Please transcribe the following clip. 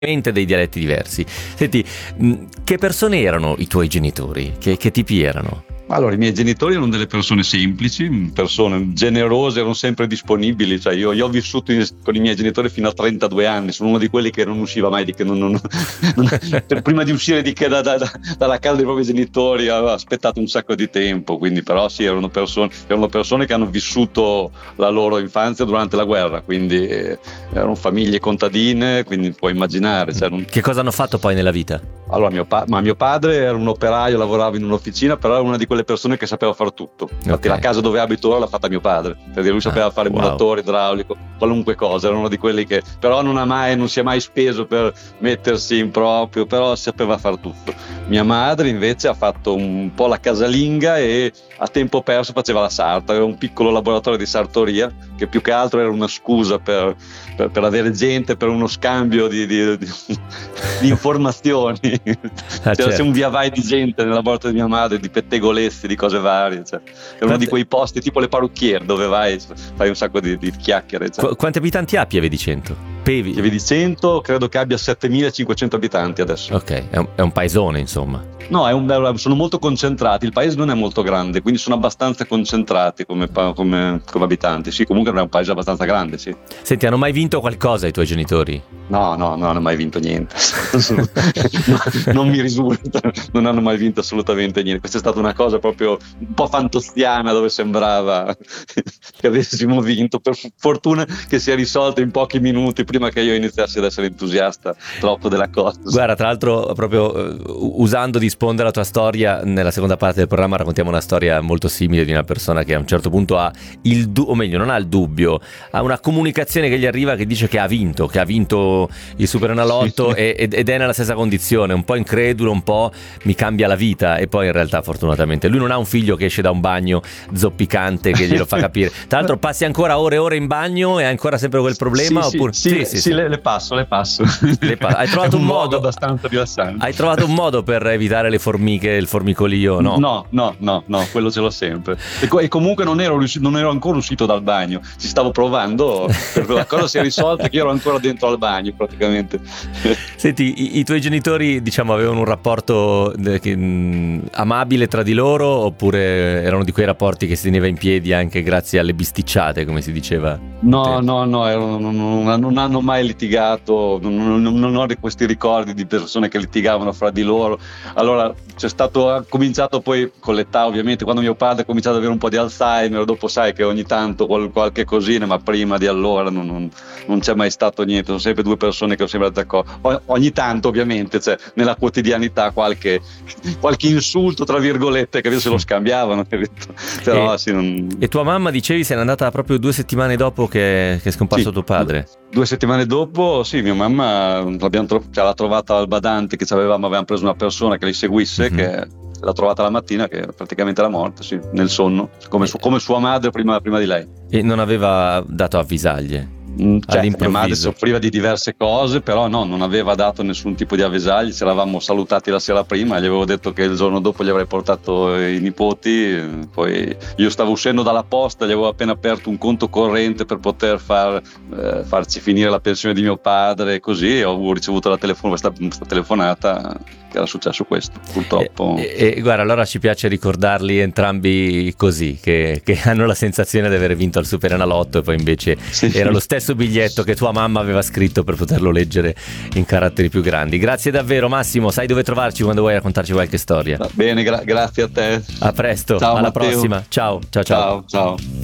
dei dialetti diversi. Senti, che persone erano i tuoi genitori? Che tipi erano? Allora, i miei genitori erano delle persone semplici, persone generose, erano sempre disponibili. Cioè, io ho vissuto con i miei genitori fino a 32 anni, sono uno di quelli che non usciva mai, prima di uscire dalla casa dei propri genitori aveva aspettato un sacco di tempo, quindi però sì, erano persone che hanno vissuto la loro infanzia durante la guerra, quindi erano famiglie contadine, quindi puoi immaginare. Cioè, Che cosa hanno fatto poi nella vita? Allora, mio padre era un operaio, lavorava in un'officina, però era una di quelle persone che sapeva fare tutto. Infatti la casa dove abito ora l'ha fatta mio padre, perché lui sapeva fare muratore, idraulico, qualunque cosa. Era uno di quelli che però non si è mai speso per mettersi in proprio, però sapeva fare tutto. Mia madre invece ha fatto un po' la casalinga e a tempo perso faceva la sarta, aveva un piccolo laboratorio di sartoria che più che altro era una scusa per avere gente, per uno scambio di informazioni. C'era Certo. un via vai di gente nel laboratorio di mia madre, di pettegolezzi, di cose varie, cioè. Era uno di quei posti tipo le parrucchiere dove vai, fai un sacco di chiacchiere, cioè. Quanti abitanti ha Pieve di Cento? Pieve di Cento credo che abbia 7.500 abitanti adesso. Ok, è un paesone, insomma. No, sono molto concentrati, il paese non è molto grande, quindi sono abbastanza concentrati come abitanti. Sì, comunque è un paese abbastanza grande, sì. Senti, hanno mai vinto qualcosa i tuoi genitori? No, non hanno mai vinto niente. Non mi risulta, non hanno mai vinto assolutamente niente. Questa è stata una cosa proprio un po' fantosiana, dove sembrava che avessimo vinto. Per fortuna che si è risolta in pochi minuti prima che io iniziassi ad essere entusiasta troppo della cosa. Guarda, tra l'altro, proprio usando di spondere la tua storia, nella seconda parte del programma raccontiamo una storia molto simile di una persona che a un certo punto ha o meglio, non ha il dubbio, ha una comunicazione che gli arriva che dice che ha vinto il Superenalotto ed è nella stessa condizione, un po' incredulo, un po' mi cambia la vita, e poi in realtà fortunatamente lui non ha un figlio che esce da un bagno zoppicante che glielo fa capire. Tra l'altro passi ancora ore e ore in bagno e hai ancora sempre quel problema? Oppure... Sì, le passo. Hai trovato un modo abbastanza rilassante. Hai trovato un modo per evitare le formiche, il formicolio? No, quello ce l'ho sempre. E comunque non ero ancora uscito dal bagno, ci stavo provando, la cosa si è risolta che io ero ancora dentro al bagno praticamente. Senti, i tuoi genitori, diciamo, avevano un rapporto amabile tra di loro, oppure erano di quei rapporti che si teneva in piedi anche grazie alle bisticciate, come si diceva? No, non hanno mai litigato, non ho questi ricordi di persone che litigavano fra di loro. Allora ha cominciato poi con l'età, ovviamente, quando mio padre ha cominciato ad avere un po' di Alzheimer, dopo sai che ogni tanto qualche cosina, ma prima di allora non c'è mai stato niente, sono sempre due persone che ho sempre d'accordo. Ogni tanto ovviamente, cioè, nella quotidianità qualche insulto tra virgolette che se lo scambiavano, però E tua mamma, dicevi, se n'è andata proprio 2 settimane dopo che è scomparso tuo padre? 2 settimane dopo, sì, mia mamma l'ha trovata al badante che avevamo preso una persona che li seguisse, che l'ha trovata la mattina che praticamente era morta, sì, nel sonno, come sua madre prima di lei. E non aveva dato avvisaglie? Mia madre soffriva di diverse cose, però non aveva dato nessun tipo di avvisaglie. Ci eravamo salutati la sera prima, gli avevo detto che il giorno dopo gli avrei portato i nipoti, poi io stavo uscendo dalla posta, gli avevo appena aperto un conto corrente per poter farci finire la pensione di mio padre, così, e ho ricevuto questa telefonata che era successo questo, purtroppo. E guarda, allora ci piace ricordarli entrambi così, che hanno la sensazione di aver vinto al Superenalotto, e poi invece era lo stesso biglietto che tua mamma aveva scritto per poterlo leggere in caratteri più grandi. Grazie davvero Massimo, sai dove trovarci quando vuoi raccontarci qualche storia. Va bene, grazie a te. A presto, ciao, alla Matteo. prossima. Ciao. Ciao.